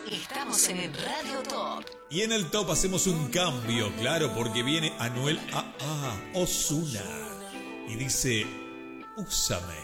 Estamos en el Radio Top. Y en el top hacemos un cambio, claro, porque viene Anuel Ozuna y dice: úsame.